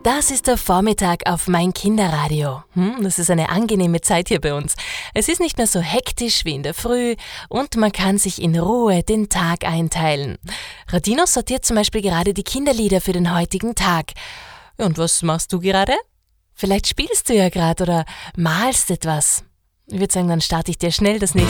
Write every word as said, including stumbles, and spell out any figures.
Das ist der Vormittag auf mein Kinderradio. Hm, das ist eine angenehme Zeit hier bei uns. Es ist nicht mehr so hektisch wie in der Früh und man kann sich in Ruhe den Tag einteilen. Radino sortiert zum Beispiel gerade die Kinderlieder für den heutigen Tag. Und was machst du gerade? Vielleicht spielst du ja gerade oder malst etwas. Ich würde sagen, dann starte ich dir schnell das nächste